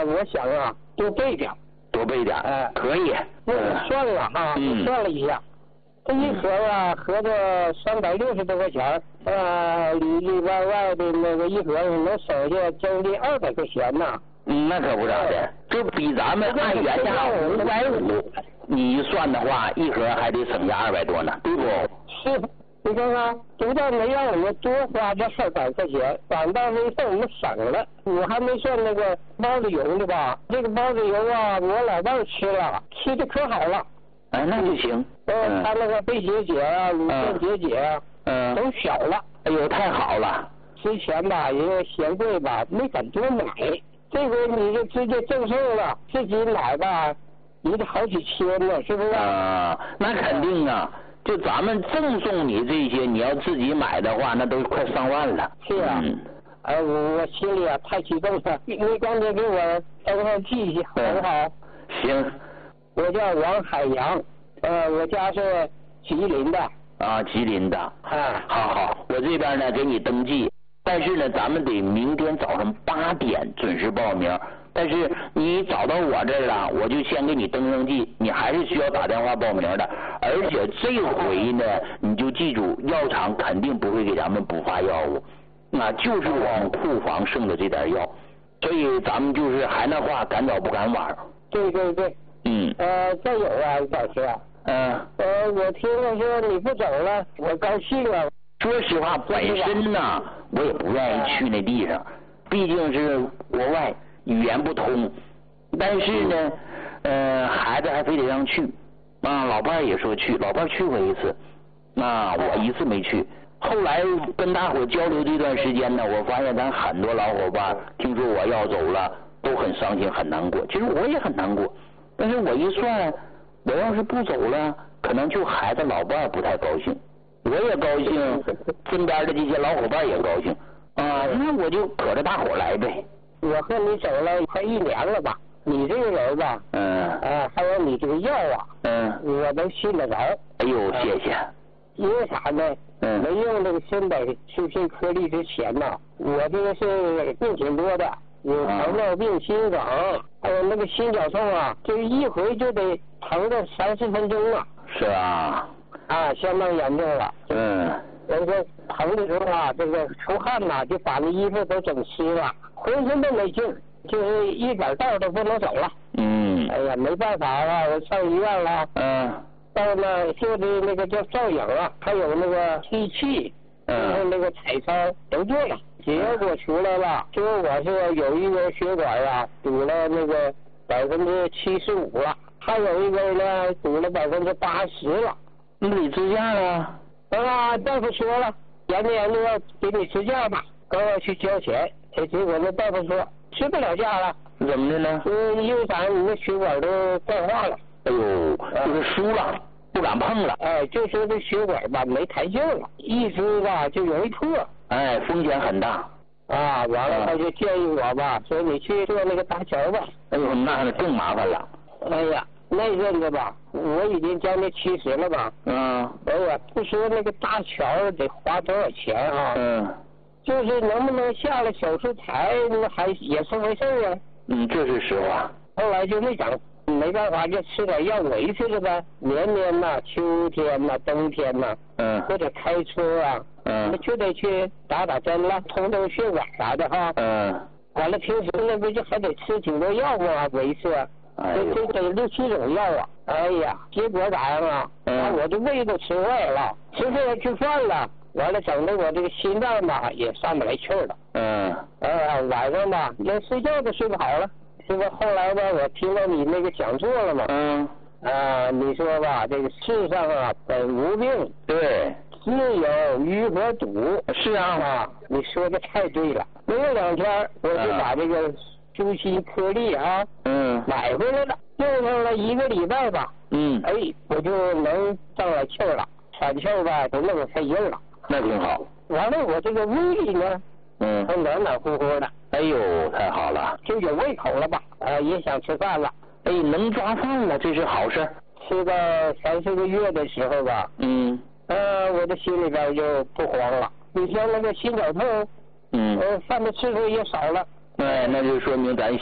我想啊，多备点。 多备点，可以。 我算了啊，我算了一下，这一盒啊，合着360多块钱，里边外的那个一盒能省下将近200块钱呢。 那可不咋的，这比咱们按原价550，你一算的话，一盒还得省下200多呢，对不？ 是。你看看，不但没让我们多花这200块钱，反倒是让我们省了。我还没算那个包子油呢吧？这个包子油啊，我老伴吃了，吃的可好了。 那就行。 他那个肺结节啊、乳腺结节啊，都小了。 哎呦，太好了！ 之前吧，因为嫌贵吧，没敢多买。这回你就直接赠送了，自己买吧，你得好几千呢，是不是？ 那肯定啊。就咱们赠送你这些，你要自己买的话，那都快上万了。 是啊。我心里啊太激动了，你刚才给我登上记一下，好不好？ 行。 我叫王海洋，我家是吉林的。 吉林的。好，我这边呢给你登记，但是呢，咱们得明天早上8点准时报名。但是你找到我这儿了，我就先给你登上记，你还是需要打电话报名的。而且这回呢，你就记住，药厂肯定不会给咱们补发药物，那就是我们库房剩的这点药。所以咱们就是还那话，赶早不赶晚。 对。再有啊，老师。我听了说你不走了，我高兴了。 说实话，本身呢，我也不愿意去那地方，毕竟是国外。语言不通，但是呢，孩子还非得让去，老伴也说去，老伴去过一次，我一次没去。后来跟大伙交流这段时间呢，我发现咱很多老伙伴听说我要走了，都很伤心很难过。其实我也很难过，但是我一算，我要是不走了，可能就孩子老伴不太高兴，我也高兴，身边的这些老伙伴也高兴那我就可着大伙来呗。 我和你走了快1年了吧？你这个人吧，还有你这个药啊，我都信得着。 哎呦，谢谢。 因为啥呢？没用这个参百舒心颗粒之前呢，我这个是病挺多的，有糖尿病、心梗，还有那个心绞痛啊，就一回就得疼个30分钟啊。 是啊。 相当严重了。人说疼的时候啊，这个出汗呐，就把那衣服都整湿了，浑身都没劲，就是一点道都不能走了。哎呀，没办法了，我上医院了。到那做的那个叫照影啊，还有那个仪器，那个彩超都做了，结果出来了，说我是有一根血管啊堵了那个75%了，还有一根呢堵了80%了。 那你支架了？ 大夫说了，研究给你支架吧，刚要去交钱，结果那大夫说支不了架了。 怎么的呢？ 因为啥？你那血管都钙化了。 哎呦，就是疏了，不敢碰了。 就说这血管吧没弹性了，一支吧就容易破。 风险很大。 完了他就建议我吧，说你去做那个搭桥吧。 哎呦，那更麻烦了。 哎呀，那阵子吧，我已经将近70了吧。哎呀，不说那个搭桥得花多少钱啊。就是能不能下了手术台，那还也是回事啊。 这是实话。 后来就没整，没办法就吃点药维持着呗。年年呐，秋天呐，冬天呐，或者开车啊，那就得去打针了，通血管啥的哈。完了平时那不就还得吃挺多药啊维持。这得6、7种药啊。哎呀，结果咋样啊？我这胃都吃坏了，吃饭了。完了，整的我这个心脏吧也上不来气儿了。晚上吧连睡觉都睡不好了。这不后来吧，我听到你那个讲座了嘛。你说吧，这个世上啊本无病， 对， 自有瘀和堵。 是啊， 你说的太对了。没有2天，我就把这个舒心颗粒买回来了，用上了1个礼拜吧。我就能上来气儿了，喘气儿吧都那么费劲了。 那挺好。 完了，我这个胃里呢，还暖乎乎的。 哎呦，太好了， 就有胃口了吧？也想吃饭了。 能抓饭了，这是好事。 吃到3、4个月的时候吧，我的心里边就不慌了。你像那个心绞痛，犯的次数也少了。 那就说明咱